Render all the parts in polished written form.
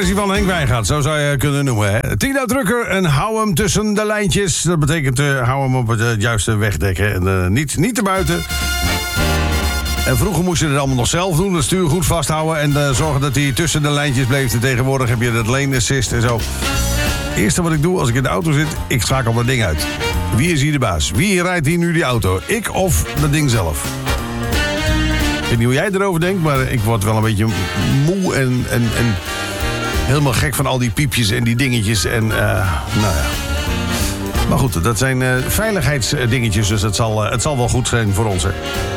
versie van Henk Wijngaard, zo zou je kunnen noemen. Hè? Tina Drucker en hou hem tussen de lijntjes. Dat betekent hou hem op het juiste wegdekken en niet te buiten. En vroeger moest je het allemaal nog zelf doen. Het stuur goed vasthouden en zorgen dat hij tussen de lijntjes bleef. En tegenwoordig heb je dat lane assist en zo. Het eerste wat ik doe als ik in de auto zit, ik schakel dat ding uit. Wie is hier de baas? Wie rijdt hier nu die auto? Ik of dat ding zelf? Ik weet niet hoe jij erover denkt, maar ik word wel een beetje moe en helemaal gek van al die piepjes en die dingetjes. En nou ja. Maar goed, dat zijn veiligheidsdingetjes, dus het zal wel goed zijn voor ons. Hè.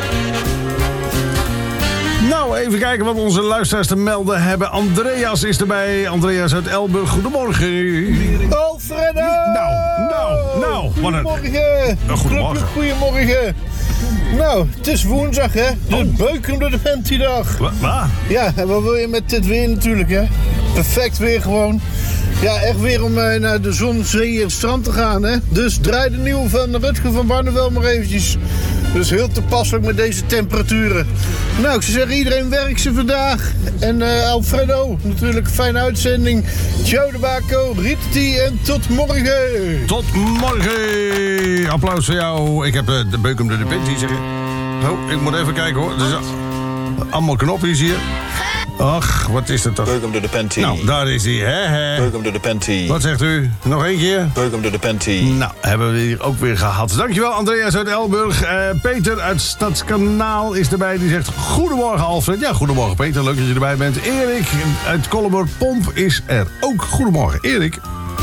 Nou, even kijken wat onze luisteraars te melden hebben. Andreas is erbij. Andreas uit Elburg. Goedemorgen. Alfredo! Nou. Goedemorgen. Goedemorgen. Goedemorgen. Nou, het is woensdag, hè? De beuken door de Panty-dag. Wat? Ja, en wat wil je met dit weer natuurlijk, hè? Perfect weer gewoon. Ja, echt weer om naar de zon, zee en strand te gaan, hè? Dus draai de nieuwe van Rutger van Barneveld maar eventjes. Dus heel toepasselijk met deze temperaturen. Nou, ik zou zeggen, iedereen werkt ze vandaag. En Alfredo, natuurlijk een fijne uitzending. Joe de Baco, Rieti en tot morgen. Tot morgen. Applaus voor jou. Ik heb de beukum door de Panty, zeg je. Oh, ik moet even kijken, hoor. Dus, allemaal knopjes hier. Ach, wat is dat toch? Beuk hem door de panty. Nou, daar is hij. Hè. Beuk hem door de panty. Wat zegt u? Nog één keer? Beuk hem door de panty. Nou, hebben we hier ook weer gehad. Dankjewel, Andreas uit Elburg. Peter uit Stadskanaal is erbij. Die zegt, goedemorgen Alfred. Ja, goedemorgen Peter. Leuk dat je erbij bent. Erik uit Kollenborg-Pomp is er ook. Goedemorgen, Erik.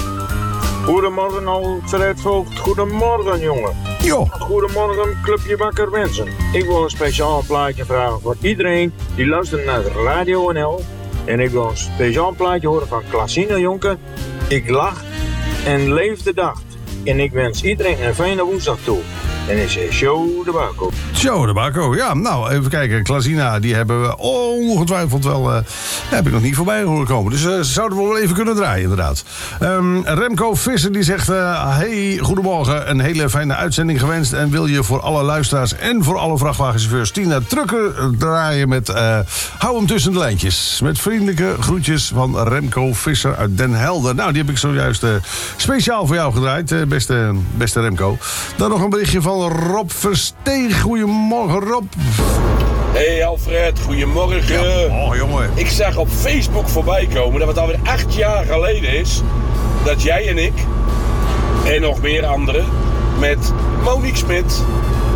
Goedemorgen Alfred Voogd. Goedemorgen, jongen. Jo. Goedemorgen, Clubje Wakker Mensen. Ik wil een speciaal plaatje vragen voor iedereen die luistert naar Radio NL. En ik wil een speciaal plaatje horen van Klasine Jonker. Ik lach en leef de dag. En ik wens iedereen een fijne woensdag toe. En is Joe de Baco. Joe de Baco, ja. Nou, even kijken. Klasina, die hebben we ongetwijfeld wel... heb ik nog niet voorbij horen komen. Dus zouden we wel even kunnen draaien, inderdaad. Remco Visser, die zegt... hey, goedemorgen. Een hele fijne uitzending gewenst. En wil je voor alle luisteraars en voor alle vrachtwagenchauffeurs... Tina Drucker draaien met... hou hem tussen de lijntjes. Met vriendelijke groetjes van Remco Visser uit Den Helder. Nou, die heb ik zojuist speciaal voor jou gedraaid. Beste Remco. Dan nog een berichtje van Rob Versteeg. Goedemorgen, Rob. Hey Alfred, goedemorgen. Ja, morgen, jongen. Ik zag op Facebook voorbij komen dat het alweer 8 jaar geleden is... dat jij en ik, en nog meer anderen... met Monique Smit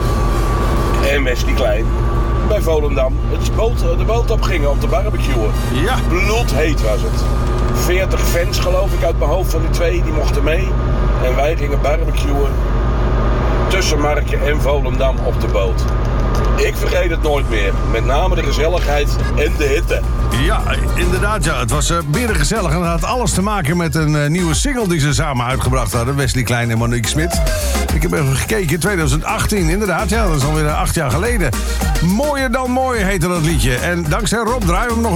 en Wesley Klein... bij Volendam de boot op gingen om te barbecuen. Ja. Bloedheet was het. 40 fans geloof ik uit mijn hoofd van die twee, die mochten mee. En wij gingen barbecuen... tussen Marken en Volendam op de boot. Ik vergeet het nooit meer. Met name de gezelligheid en de hitte. Ja, inderdaad. Ja. Het was berengezellig. En dat had alles te maken met een nieuwe single die ze samen uitgebracht hadden. Wesley Klein en Monique Smit. Ik heb even gekeken. 2018, inderdaad. Ja, dat is alweer 8 jaar geleden. Mooier dan mooi heette dat liedje. En dankzij Rob draaien we hem nog